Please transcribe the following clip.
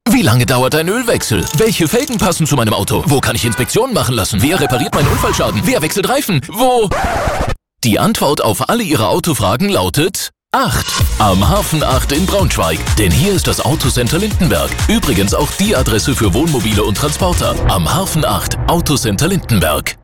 Wie lange dauert ein Ölwechsel? Welche Felgen passen zu meinem Auto? Wo kann ich Inspektionen machen lassen? Wer repariert meinen Unfallschaden? Wer wechselt Reifen? Wo? Die Antwort auf alle Ihre Autofragen lautet 8. Am Hafen 8 in Braunschweig. Denn hier ist das Autocenter Lindenberg. Übrigens auch die Adresse für Wohnmobile und Transporter. Am Hafen 8 Autocenter Lindenberg.